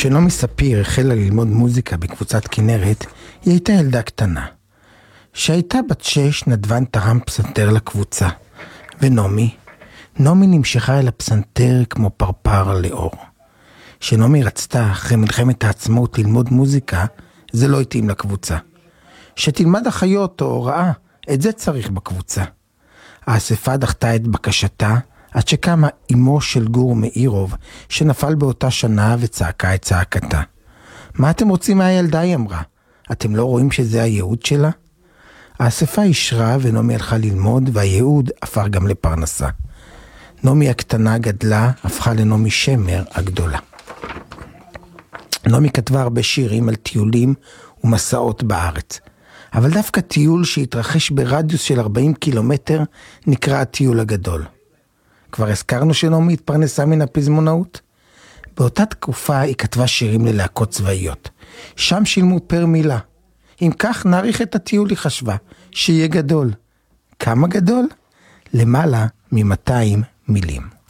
כשנעמי ספיר החלה ללמוד מוזיקה בקבוצת כנרת, היא הייתה ילדה קטנה. כשהייתה בת 6 נדבן תרם פסנתר לקבוצה, ונעמי נמשכה אל הפסנתר כמו פרפר לאור. כשנעמי רצתה אחרי מלחמת העצמאות ללמוד מוזיקה, זה לא התאים לקבוצה. שתלמד אחיות או הוראה, את זה צריך בקבוצה. האספה דחתה את בקשתה, עד שקמה אמו של גור מאירוב, שנפל באותה שנה וצעקה את צעקתה. מה אתם רוצים מהילדה? היא אמרה. אתם לא רואים שזה הייעוד שלה? האספה אישרה ונעמי הלכה ללמוד, והייעוד הפך גם לפרנסה. נעמי הקטנה גדלה, הפכה לנעמי שמר הגדולה. נעמי כתבה הרבה שירים על טיולים ומסעות בארץ. אבל דווקא טיול שהתרחש ברדיוס של 40 קילומטר נקרא הטיול הגדול. כבר הזכרנו שנעמי התפרנסה מן הפזמונאות? באותה תקופה היא כתבה שירים ללהקות צבאיות. שם שילמו פר מילה. אם כך נעריך את הטיול, היא חשבה, שיהיה גדול. כמה גדול? למעלה מ-200 מילים.